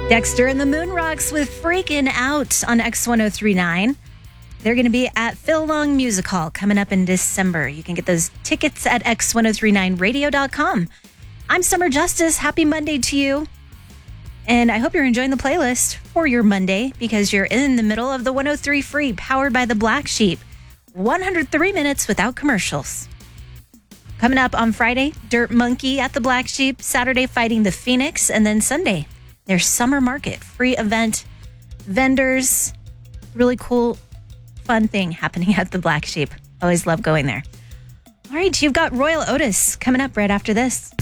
Dexter and the Moon Rocks with Freakin' Out on X1039. They're going to be at Phil Long Music Hall coming up in December. You can get those tickets at x1039radio.com. I'm Summer Justice. Happy Monday to you. And I hope you're enjoying the playlist for your Monday because you're in the middle of the 103 Free, powered by the Black Sheep. 103 minutes without commercials. Coming up on Friday, Dirt Monkey at the Black Sheep. Saturday, Fighting the Phoenix. And then Sunday, their summer market, free event, vendors, really cool, fun thing happening at the Black Sheep. Always love going there. All right, you've got Royal Otis coming up right after this.